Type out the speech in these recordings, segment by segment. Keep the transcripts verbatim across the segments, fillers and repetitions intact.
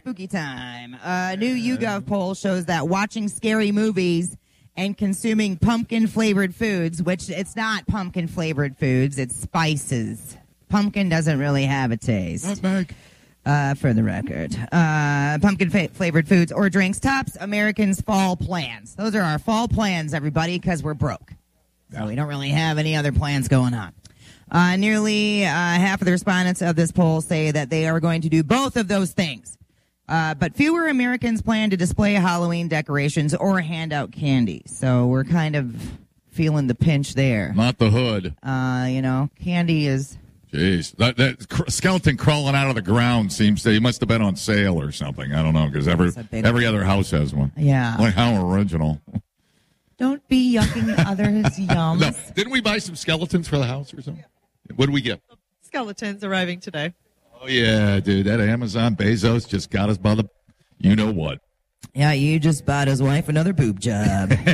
spooky time. A new YouGov poll shows that watching scary movies and consuming pumpkin-flavored foods, which it's not pumpkin-flavored foods, it's spices. Pumpkin doesn't really have a taste. Nutmeg. Uh, for the record. Uh, pumpkin-flavored foods or drinks tops Americans' fall plans. Those are our fall plans, everybody, because we're broke. So we don't really have any other plans going on. Uh, nearly uh, half of the respondents of this poll say that they are going to do both of those things. Uh, but fewer Americans plan to display Halloween decorations or hand out candy. So we're kind of feeling the pinch there. Not the hood. Uh, you know, candy is... Jeez. That, that cr- skeleton crawling out of the ground seems to... He must have been on sale or something. I don't know, because every, every other house has one. Yeah. Like, how original. Don't be yucking others' yums. No, didn't we buy some skeletons for the house or something? What did we get? Skeletons arriving today. Oh, yeah, dude. That Amazon Bezos just got us by the... You know what? Yeah, you just bought his wife another boob job. um,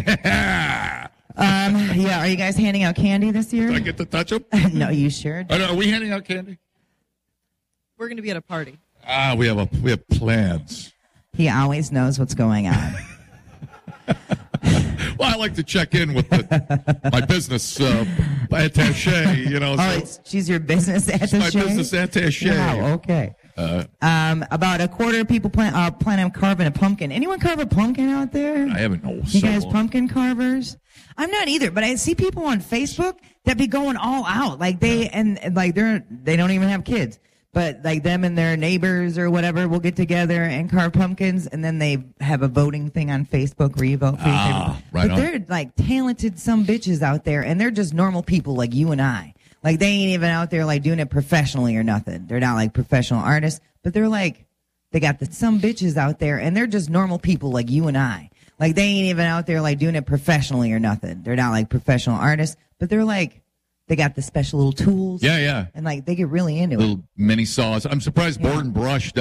yeah, are you guys handing out candy this year? Did I get to touch them? No, you sure did. Are we handing out candy? We're going to be at a party. Ah, we have a we have plans. He always knows what's going on. Well, I like to check in with the, my business uh, attaché, you know. Oh, so it's, she's your business attaché? my business attaché. Wow, okay. Uh, um, about a quarter of people plan, uh, plan on carving a pumpkin. Anyone carve a pumpkin out there? I haven't known. You so guys long. pumpkin carvers? I'm not either, but I see people on Facebook that be going all out. Like they, and, and like they're, they don't even have kids. But like them and their neighbors or whatever will get together and carve pumpkins, and then they have a voting thing on Facebook where you vote for your Ah, favorite. right But on. they're like talented some bitches out there, and they're just normal people like you and I. Like they ain't even out there like doing it professionally or nothing. They're not like professional artists, but they're like, they got the some bitches out there, and they're just normal people like you and I. Like they ain't even out there like doing it professionally or nothing. They're not like professional artists, but they're like, they got the special little tools. Yeah, yeah. And like they get really into it. Little mini saws. I'm surprised Yeah. Board and Brush